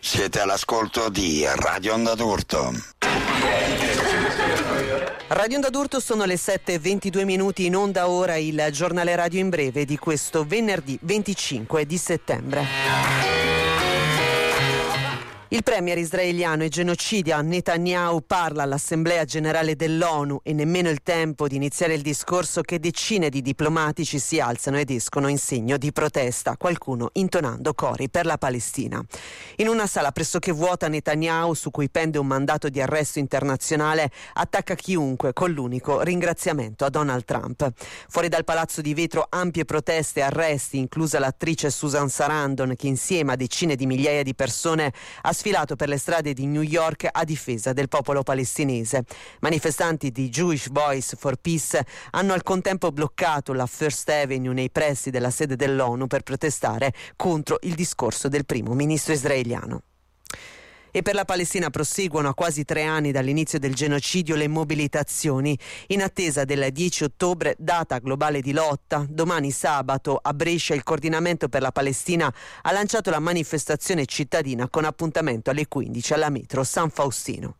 Siete all'ascolto di Radio Onda d'Urto. Radio Onda d'Urto, sono le 7:22 in onda ora il giornale radio in breve di questo venerdì 25 di settembre. Il premier israeliano e genocidia Netanyahu parla all'Assemblea Generale dell'ONU e nemmeno il tempo di iniziare il discorso che decine di diplomatici si alzano ed escono in segno di protesta, qualcuno intonando cori per la Palestina. In una sala pressoché vuota, Netanyahu, su cui pende un mandato di arresto internazionale, attacca chiunque con l'unico ringraziamento a Donald Trump. Fuori dal palazzo di vetro ampie proteste e arresti, inclusa l'attrice Susan Sarandon, che insieme a decine di migliaia di persone ha sfilato per le strade di New York a difesa del popolo palestinese. Manifestanti di Jewish Voice for Peace hanno al contempo bloccato la First Avenue nei pressi della sede dell'ONU per protestare contro il discorso del primo ministro israeliano. E per la Palestina proseguono a quasi 3 anni dall'inizio del genocidio le mobilitazioni in attesa del 10 ottobre, data globale di lotta. Domani sabato a Brescia il Coordinamento per la Palestina ha lanciato la manifestazione cittadina con appuntamento alle 15 alla metro San Faustino.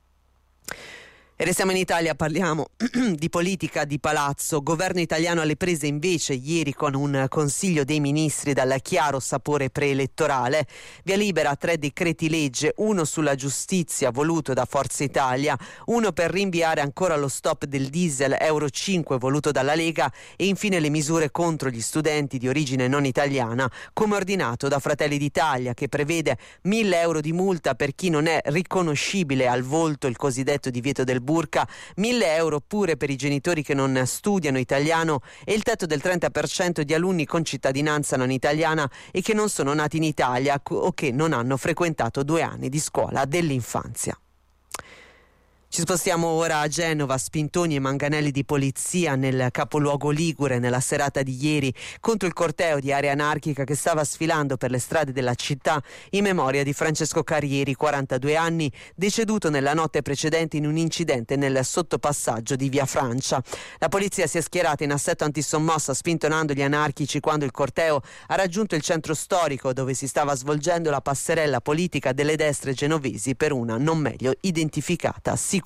E restiamo in Italia, parliamo di politica di palazzo. Governo italiano alle prese invece ieri con un Consiglio dei Ministri dal chiaro sapore preelettorale. Via libera a 3 decreti legge, uno sulla giustizia voluto da Forza Italia, uno per rinviare ancora lo stop del diesel Euro 5 voluto dalla Lega e infine le misure contro gli studenti di origine non italiana, come ordinato da Fratelli d'Italia, che prevede 1.000 euro di multa per chi non è riconoscibile al volto, il cosiddetto divieto del burka, 1.000 euro pure per i genitori che non studiano italiano e il tetto del 30% di alunni con cittadinanza non italiana e che non sono nati in Italia o che non hanno frequentato 2 anni di scuola dell'infanzia. Ci spostiamo ora a Genova, spintoni e manganelli di polizia nel capoluogo ligure nella serata di ieri contro il corteo di Area Anarchica che stava sfilando per le strade della città in memoria di Francesco Carrieri, 42 anni, deceduto nella notte precedente in un incidente nel sottopassaggio di Via Francia. La polizia si è schierata in assetto antisommossa spintonando gli anarchici quando il corteo ha raggiunto il centro storico dove si stava svolgendo la passerella politica delle destre genovesi per una non meglio identificata sicurezza.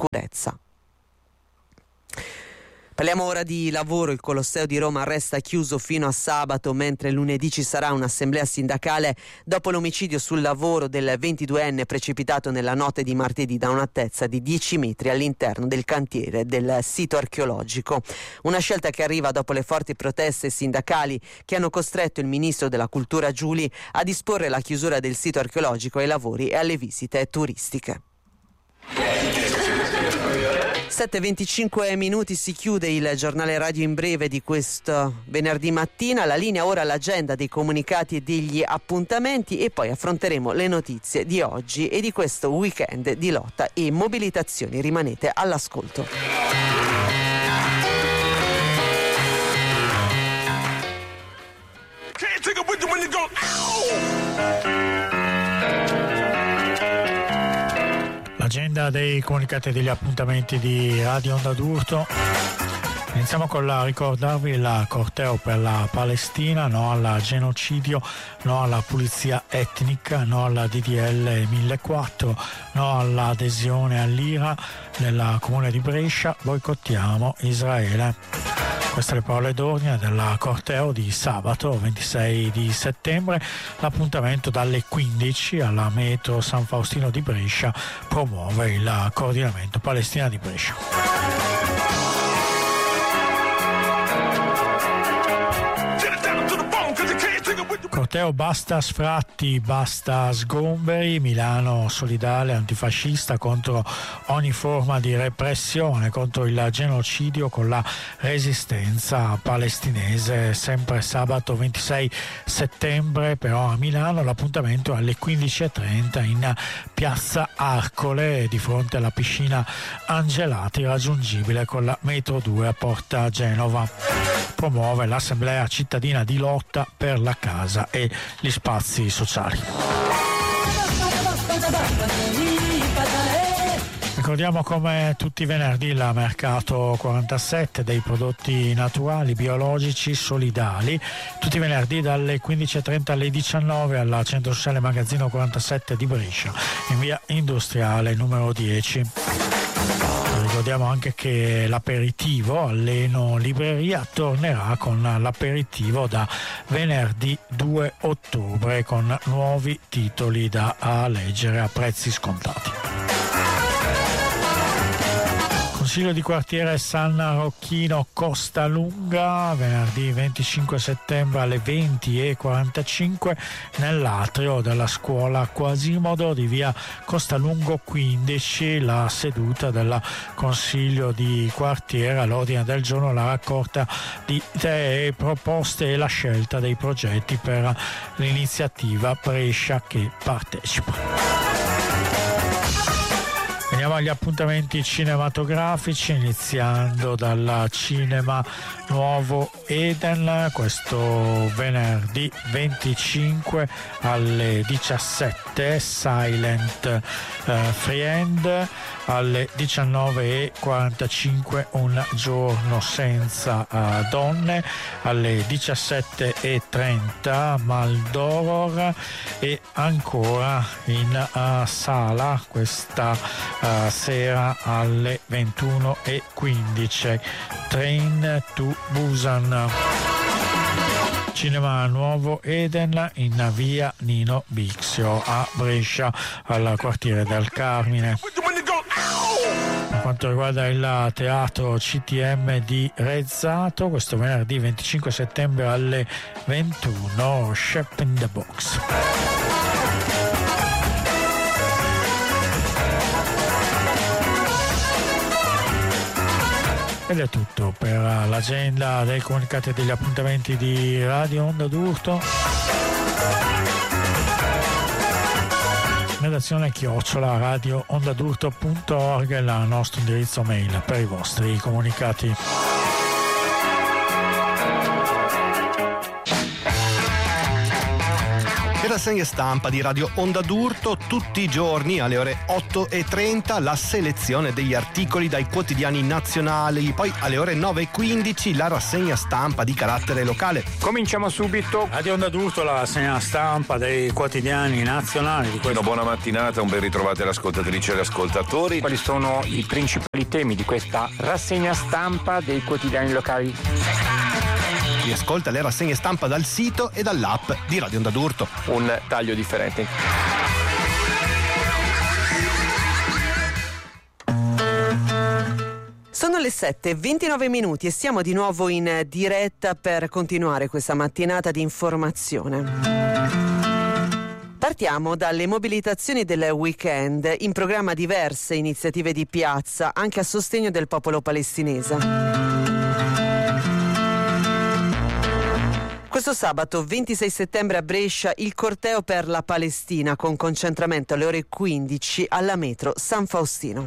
Parliamo ora di lavoro. Il Colosseo di Roma resta chiuso fino a sabato, mentre lunedì ci sarà un'assemblea sindacale dopo l'omicidio sul lavoro del 22enne precipitato nella notte di martedì da un'altezza di 10 metri all'interno del cantiere del sito archeologico. Una scelta che arriva dopo le forti proteste sindacali che hanno costretto il ministro della Cultura Giuli a disporre la chiusura del sito archeologico ai lavori e alle visite turistiche. 7:25 si chiude il giornale radio in breve di questo venerdì mattina. La linea ora all'agenda dei comunicati e degli appuntamenti e poi affronteremo le notizie di oggi e di questo weekend di lotta e mobilitazioni. Rimanete all'ascolto. Agenda dei comunicati e degli appuntamenti di Radio Onda d'Urto. Iniziamo con ricordarvi il corteo per la Palestina, no al genocidio, no alla pulizia etnica, no alla DDL 1004, no all'adesione all'IRA nel comune di Brescia, boicottiamo Israele. Queste le parole d'ordine del corteo di sabato 26 di settembre. L'appuntamento dalle 15 alla metro San Faustino di Brescia promuove il coordinamento Palestina di Brescia. Corteo basta sfratti, basta sgomberi, Milano solidale antifascista contro ogni forma di repressione, contro il genocidio con la resistenza palestinese. Sempre sabato 26 settembre però a Milano l'appuntamento è alle 15:30 in piazza Arcole di fronte alla piscina Angelati, raggiungibile con la metro 2 a Porta Genova. Promuove l'assemblea cittadina di lotta per la casa e gli spazi sociali. Ricordiamo come tutti i venerdì il mercato 47 dei prodotti naturali, biologici, solidali, tutti i venerdì dalle 15.30 alle 19 al centro sociale Magazzino 47 di Brescia, in via Industriale numero 10. Ricordiamo anche che l'aperitivo all'Eno Libreria tornerà con l'aperitivo da venerdì 2 ottobre con nuovi titoli da leggere a prezzi scontati. Consiglio di quartiere San Rocchino Costalunga, venerdì 25 settembre alle 20:45 nell'atrio della scuola Quasimodo di via Costalungo 15, la seduta del Consiglio di quartiere. All'ordine del giorno la raccolta di idee e proposte e la scelta dei progetti per l'iniziativa Brescia che partecipa. Veniamo agli appuntamenti cinematografici, iniziando dal cinema Nuovo Eden, questo venerdì 25 alle 17, Silent Friend, alle 19:45 Un giorno senza donne, alle 17:30 Maldoror e ancora in sala questa sera alle 21:15 Train to Busan. Cinema Nuovo Eden in via Nino Bixio a Brescia, al quartiere del Carmine. Per quanto riguarda il teatro CTM di Rezzato, questo venerdì 25 settembre alle 21 Shep in the Box. Ed è tutto per l'agenda dei comunicati e degli appuntamenti di Radio Onda d'Urto. Redazione @radioondadurto.org è il nostro indirizzo mail per i vostri comunicati. Rassegna stampa di Radio Onda d'Urto, tutti i giorni alle ore 8:30 la selezione degli articoli dai quotidiani nazionali, poi alle ore 9:15 la rassegna stampa di carattere locale. Cominciamo subito. Radio Onda d'Urto, la rassegna stampa dei quotidiani nazionali di questo. Una buona mattinata, un ben ritrovati all'ascoltatrice e agli ascoltatori. Quali sono i principali temi di questa rassegna stampa dei quotidiani locali? Si ascolta le rassegne stampa dal sito e dall'app di Radio Onda d'Urto. Un taglio differente. Sono le 7:29 e siamo di nuovo in diretta per continuare questa mattinata di informazione. Partiamo dalle mobilitazioni del weekend, in programma diverse iniziative di piazza anche a sostegno del popolo palestinese. Questo sabato 26 settembre a Brescia il corteo per la Palestina con concentramento alle ore 15 alla metro San Faustino.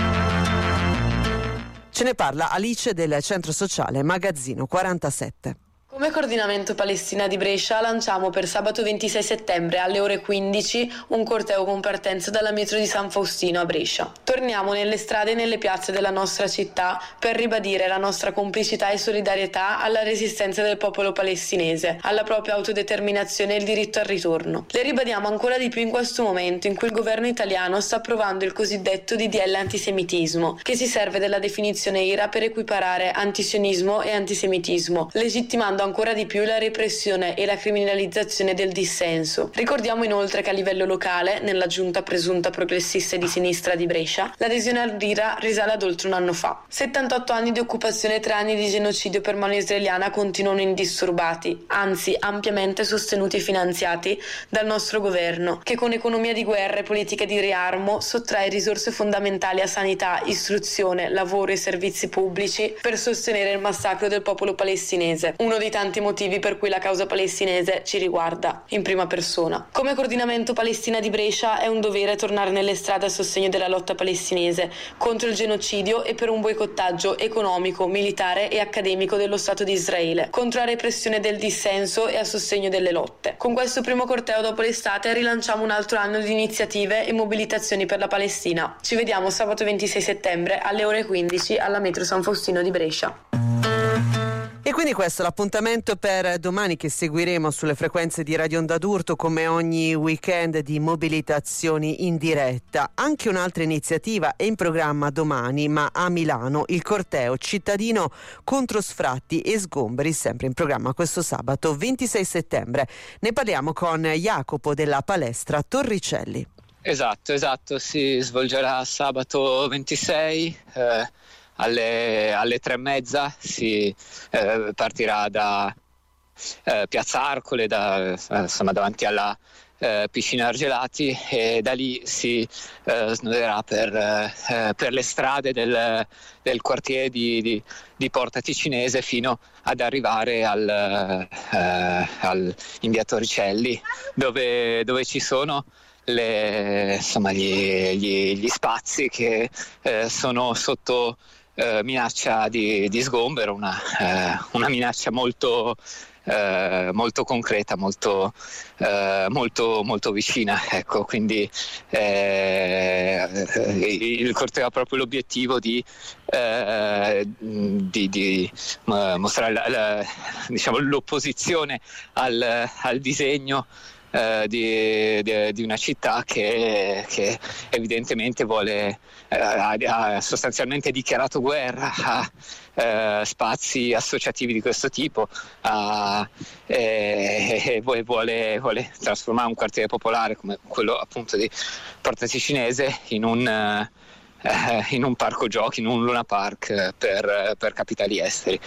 Ce ne parla Alice del centro sociale Magazzino 47. Come coordinamento Palestina di Brescia lanciamo per sabato 26 settembre alle ore 15 un corteo con partenza dalla metro di San Faustino a Brescia. Torniamo nelle strade e nelle piazze della nostra città per ribadire la nostra complicità e solidarietà alla resistenza del popolo palestinese, alla propria autodeterminazione e il diritto al ritorno. Le ribadiamo ancora di più in questo momento in cui il governo italiano sta approvando il cosiddetto DDL antisemitismo, che si serve della definizione IRA per equiparare antisionismo e antisemitismo, legittimando ancora di più la repressione e la criminalizzazione del dissenso. Ricordiamo inoltre che a livello locale, nella giunta presunta progressista e di sinistra di Brescia, l'adesione all'IRA risale ad oltre un anno fa. 78 anni di occupazione e 3 anni di genocidio per mano israeliana continuano indisturbati, anzi ampiamente sostenuti e finanziati dal nostro governo, che con economia di guerra e politiche di riarmo sottrae risorse fondamentali a sanità, istruzione, lavoro e servizi pubblici per sostenere il massacro del popolo palestinese. Uno dei tanti motivi per cui la causa palestinese ci riguarda in prima persona. Come coordinamento Palestina di Brescia è un dovere tornare nelle strade a sostegno della lotta palestinese contro il genocidio e per un boicottaggio economico, militare e accademico dello Stato di Israele, contro la repressione del dissenso e a sostegno delle lotte. Con questo primo corteo dopo l'estate rilanciamo un altro anno di iniziative e mobilitazioni per la Palestina. Ci vediamo sabato 26 settembre alle ore 15 alla metro San Faustino di Brescia. E quindi questo è l'appuntamento per domani che seguiremo sulle frequenze di Radio Onda d'Urto, come ogni weekend di mobilitazioni in diretta. Anche un'altra iniziativa è in programma domani, ma a Milano, il corteo cittadino contro sfratti e sgomberi, sempre in programma questo sabato 26 settembre. Ne parliamo con Jacopo della palestra Torricelli. Esatto, si svolgerà sabato 26 alle 3:30, si partirà da Piazza Arcole, davanti alla piscina Argelati, e da lì si snoderà per le strade del quartiere di Porta Ticinese fino ad arrivare in via Torricelli, dove ci sono gli spazi che sono sotto minaccia di sgombero, una minaccia molto concreta, molto vicina, ecco. Quindi il corteo ha proprio l'obiettivo di mostrare l'opposizione al disegno di una città che evidentemente ha sostanzialmente dichiarato guerra a spazi associativi di questo tipo, e vuole trasformare un quartiere popolare come quello appunto di Porta Ticinese in un parco giochi, in un Luna Park per capitali esteri,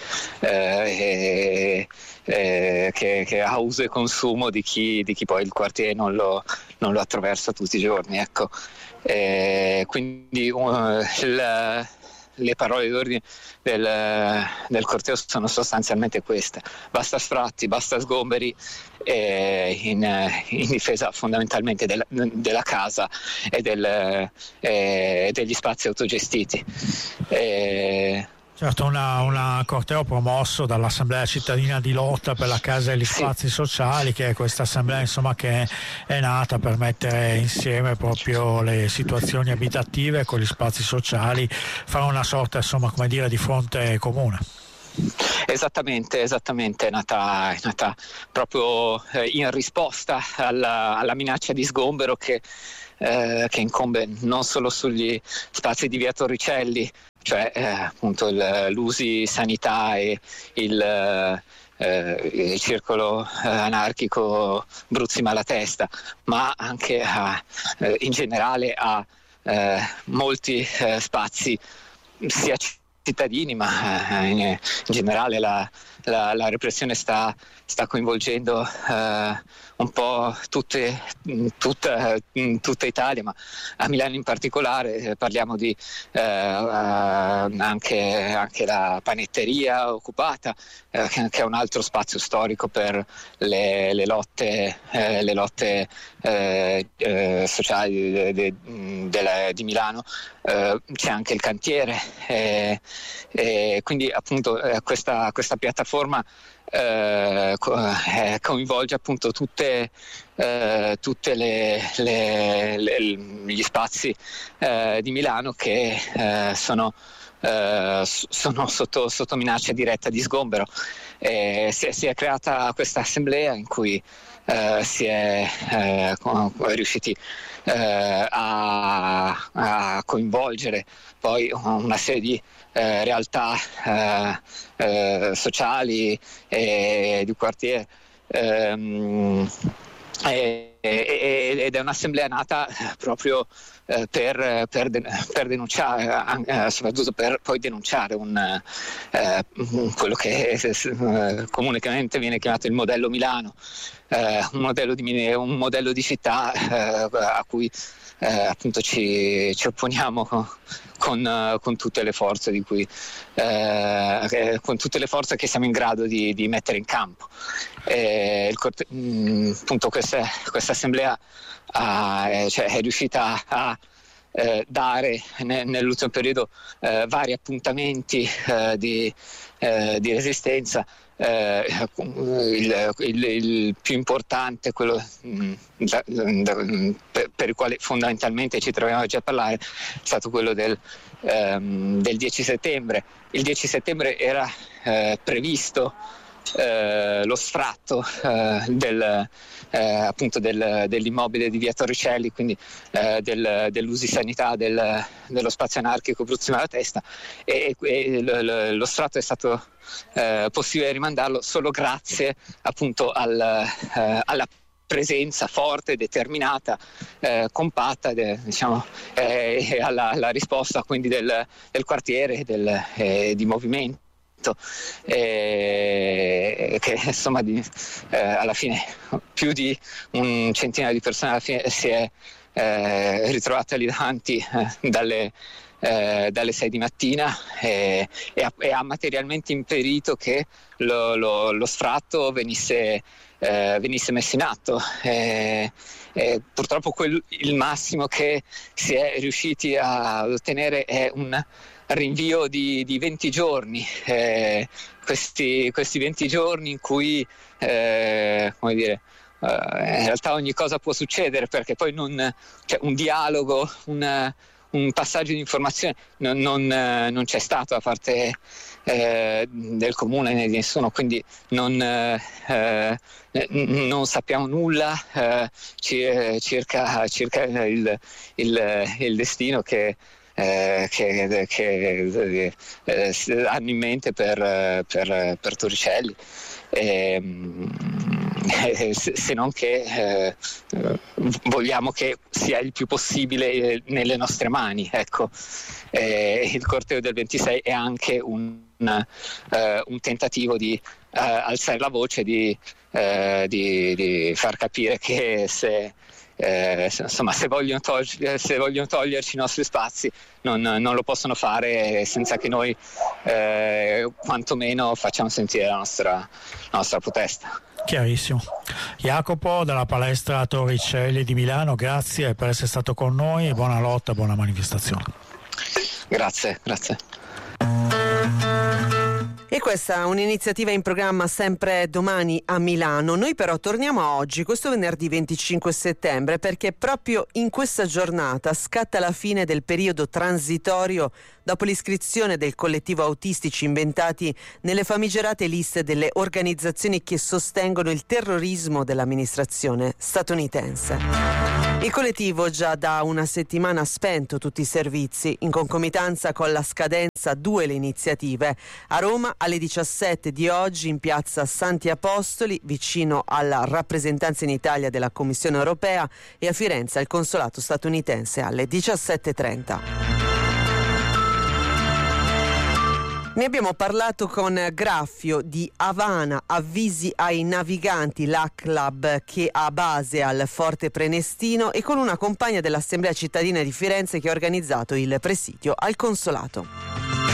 che ha uso e consumo di chi poi il quartiere non lo attraversa tutti i giorni, ecco. Quindi le parole d'ordine del corteo sono sostanzialmente queste: basta sfratti, basta sgomberi, in difesa fondamentalmente della casa e degli spazi autogestiti. Certo, un corteo promosso dall'Assemblea cittadina di lotta per la casa e gli spazi sociali, che è questa assemblea che è nata per mettere insieme proprio le situazioni abitative con gli spazi sociali, fare una sorta di fronte comune. Esattamente, è nata proprio in risposta alla minaccia di sgombero che incombe non solo sugli spazi di via Torricelli, cioè appunto l'Usi Sanità e il circolo anarchico Bruzzi Malatesta, ma anche in generale a molti spazi sia cittadini, ma in generale la repressione sta coinvolgendo un po' tutta Italia, ma a Milano in particolare. Parliamo di anche la panetteria occupata, che è un altro spazio storico per le lotte sociali di Milano. C'è anche il cantiere, quindi appunto questa piattaforma coinvolge appunto tutte gli spazi di Milano che sono sotto minaccia diretta di sgombero. Si è creata questa assemblea in cui si è riusciti a coinvolgere poi una serie di realtà sociali e di quartiere, ed è un'assemblea nata proprio per denunciare, soprattutto per poi denunciare quello che comunemente viene chiamato il modello Milano, un modello di città a cui appunto ci opponiamo con tutte le forze con tutte le forze che siamo in grado di mettere in campo. Appunto questa assemblea è riuscita a dare nell'ultimo periodo vari appuntamenti di resistenza. Il più importante, quello per il quale fondamentalmente ci troviamo oggi a parlare, è stato quello del 10 settembre. Il 10 settembre era previsto lo sfratto appunto dell'immobile di via Torricelli, quindi dell'Usi Sanità dello spazio anarchico Bruzzi Malatesta, e lo sfratto è stato possibile rimandarlo solo grazie appunto alla presenza forte, determinata, compatta, alla risposta quindi del quartiere di movimento. Che insomma alla fine più di un centinaio di persone alla fine si è ritrovata lì davanti dalle 6 di mattina e ha materialmente impedito che lo sfratto venisse messo in atto. Purtroppo il massimo che si è riusciti a ottenere è un rinvio di 20 giorni, questi 20 giorni in cui in realtà ogni cosa può succedere, perché poi un dialogo, un passaggio di informazione non c'è stato da parte del comune né di nessuno, quindi non sappiamo nulla circa il destino che hanno in mente per Torricelli, se non che vogliamo che sia il più possibile nelle nostre mani, ecco. Il corteo del 26 è anche un tentativo di alzare la voce, di far capire che se vogliono toglierci i nostri spazi non lo possono fare senza che noi quantomeno facciamo sentire la nostra protesta. Chiarissimo. Jacopo della palestra Torricelli di Milano, grazie per essere stato con noi, buona lotta, buona manifestazione. Grazie. E questa è un'iniziativa in programma sempre domani a Milano. Noi però torniamo a oggi, questo venerdì 25 settembre, perché proprio in questa giornata scatta la fine del periodo transitorio dopo l'iscrizione del collettivo Autistici Inventati nelle famigerate liste delle organizzazioni che sostengono il terrorismo dell'amministrazione statunitense. Il collettivo già da una settimana ha spento tutti i servizi, in concomitanza con la scadenza 2 le iniziative. A Roma alle 17 di oggi in piazza Santi Apostoli, vicino alla rappresentanza in Italia della Commissione Europea, e a Firenze al consolato statunitense alle 17:30. Ne abbiamo parlato con Graffio di Havana, avvisi ai naviganti, la club che ha base al Forte Prenestino, e con una compagna dell'Assemblea cittadina di Firenze che ha organizzato il presidio al consolato.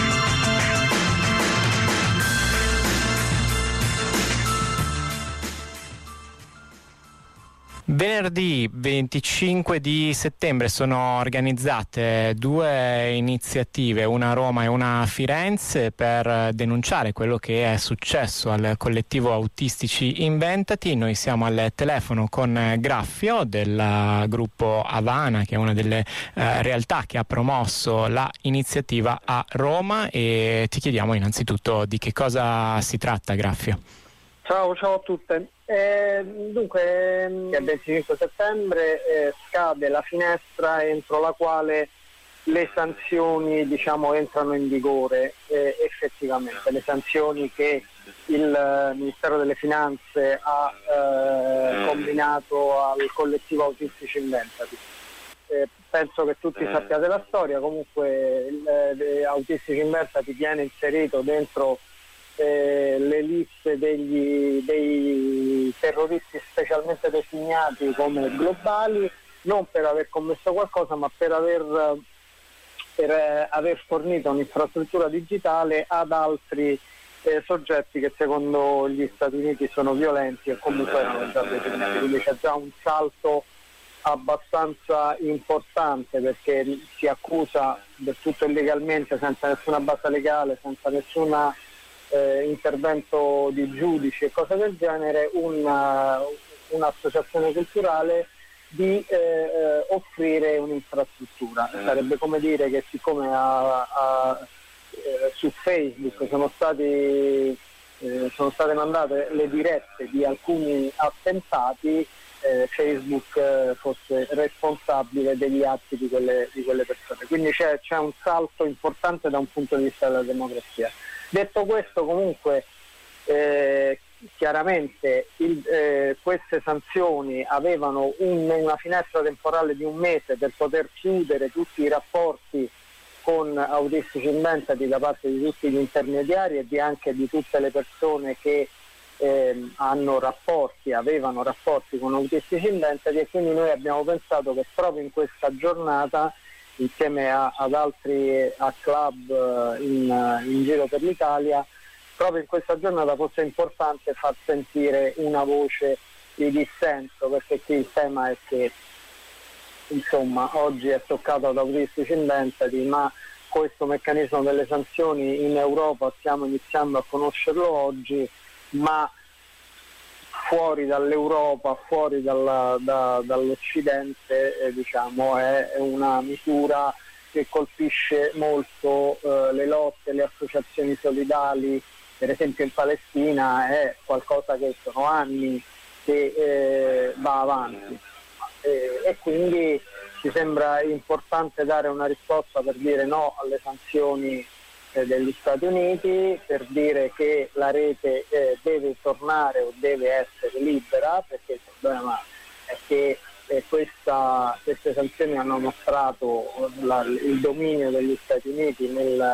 Venerdì 25 di settembre sono organizzate 2 iniziative, una a Roma e una a Firenze, per denunciare quello che è successo al collettivo Autistici Inventati. Noi siamo al telefono con Graffio del gruppo Havana, che è una delle realtà che ha promosso la iniziativa a Roma, e ti chiediamo innanzitutto di che cosa si tratta, Graffio. Ciao a tutte. Dunque, il 25 settembre scade la finestra entro la quale le sanzioni entrano in vigore effettivamente, le sanzioni che il Ministero delle Finanze ha combinato al collettivo Autistici Inventati. Penso che tutti sappiate la storia. Comunque Autistici Inventati viene inserito dentro le liste dei terroristi specialmente designati come globali, non per aver commesso qualcosa, ma per aver per aver fornito un'infrastruttura digitale ad altri soggetti che secondo gli Stati Uniti sono violenti e comunque erano già detenuti. Quindi c'è già un salto abbastanza importante, perché si accusa del tutto illegalmente, senza nessuna base legale, senza nessun intervento di giudici e cose del genere, un'associazione culturale di offrire un'infrastruttura. Sarebbe come dire che siccome su Facebook sono state mandate le dirette di alcuni attentati, Facebook fosse responsabile degli atti di quelle persone. Quindi c'è un salto importante da un punto di vista della democrazia. Detto questo, comunque chiaramente queste sanzioni avevano una finestra temporale di un mese per poter chiudere tutti i rapporti con autistici inventati da parte di tutti gli intermediari e anche di tutte le persone che avevano rapporti con autistici inventati, e quindi noi abbiamo pensato che proprio in questa giornata, insieme ad altri club in giro per l'Italia, proprio in questa giornata fosse importante far sentire una voce di dissenso, perché qui il tema è che insomma oggi è toccato ad autistici inventati, ma questo meccanismo delle sanzioni in Europa stiamo iniziando a conoscerlo oggi, ma fuori dall'Europa, fuori dall'Occidente diciamo è una misura che colpisce molto le lotte, le associazioni solidali. Per esempio in Palestina è qualcosa che sono anni che va avanti, e quindi ci sembra importante dare una risposta per dire no alle sanzioni degli Stati Uniti, per dire che la rete deve tornare o deve essere libera, perché il problema è che queste sanzioni hanno mostrato il dominio degli Stati Uniti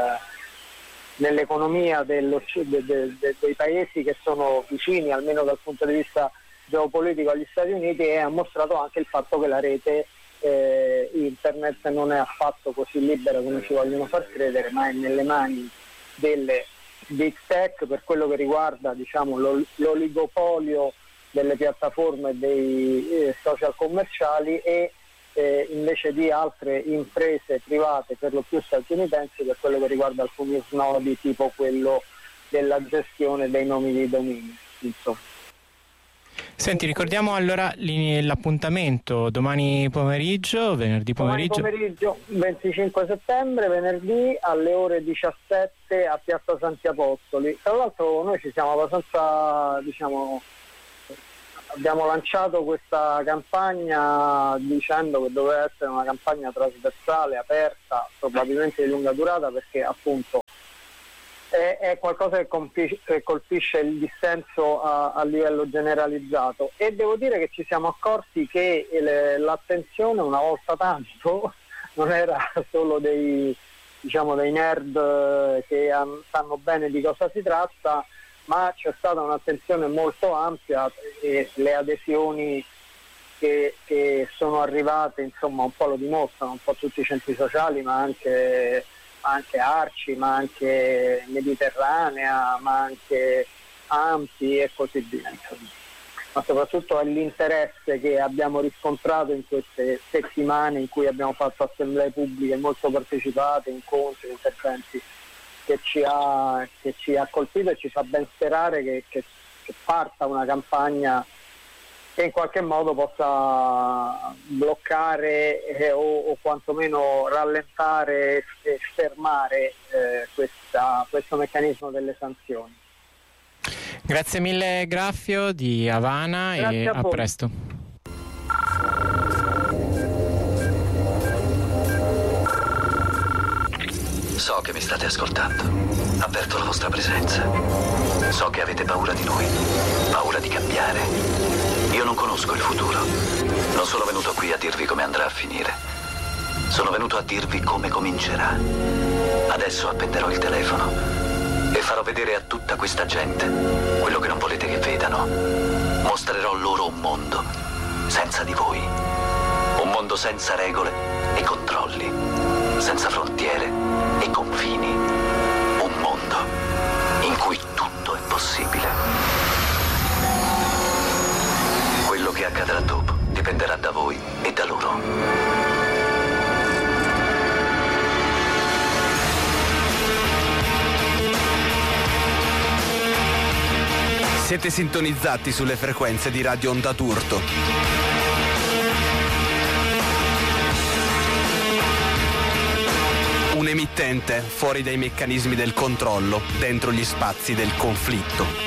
nell'economia dei paesi che sono vicini, almeno dal punto di vista geopolitico, agli Stati Uniti, e ha mostrato anche il fatto che la rete internet non è affatto così libera come ci vogliono far credere, ma è nelle mani delle big tech per quello che riguarda diciamo l'oligopolio delle piattaforme e dei social commerciali, e invece di altre imprese private, per lo più statunitensi, per quello che riguarda alcuni snodi tipo quello della gestione dei nomi di dominio, insomma. Senti, ricordiamo allora l'appuntamento domani pomeriggio, venerdì pomeriggio. Domani pomeriggio, 25 settembre, venerdì alle ore 17 a Piazza Santi Apostoli. Tra l'altro noi ci siamo abbastanza, abbiamo lanciato questa campagna dicendo che doveva essere una campagna trasversale, aperta, probabilmente di lunga durata, perché appunto è qualcosa che colpisce il dissenso a livello generalizzato, e devo dire che ci siamo accorti che l'attenzione una volta tanto non era solo dei nerd che sanno bene di cosa si tratta, ma c'è stata un'attenzione molto ampia, e le adesioni che sono arrivate insomma un po' lo dimostrano, un po' tutti i centri sociali, ma anche Arci, ma anche Mediterranea, ma anche Ampi e così via, insomma. Ma soprattutto è l'interesse che abbiamo riscontrato in queste settimane in cui abbiamo fatto assemblee pubbliche molto partecipate, incontri, interventi, che ci ha colpito, e ci fa ben sperare che parta una campagna che in qualche modo possa bloccare o quantomeno rallentare e fermare questo meccanismo delle sanzioni. Grazie mille Graffio di Havana. Grazie, e a presto. So che mi state ascoltando. Avverto la vostra presenza. So che avete paura di noi, paura di cambiare. Io non conosco il futuro. Non sono venuto qui a dirvi come andrà a finire. Sono venuto a dirvi come comincerà. Adesso appenderò il telefono e farò vedere a tutta questa gente quello che non volete che vedano. Mostrerò loro un mondo senza di voi. Un mondo senza regole e controlli. senza frontiere e confini. Un mondo in cui tutto è possibile. Quello che accadrà dopo dipenderà da voi e da loro. Siete sintonizzati sulle frequenze di Radio Onda d'Urto. Un emittente fuori dai meccanismi del controllo, dentro gli spazi del conflitto.